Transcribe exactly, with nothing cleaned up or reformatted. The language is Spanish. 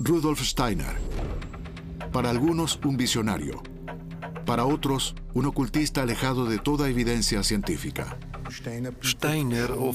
Rudolf Steiner. Para algunos, un visionario. Para otros, un ocultista alejado de toda evidencia científica. Steiner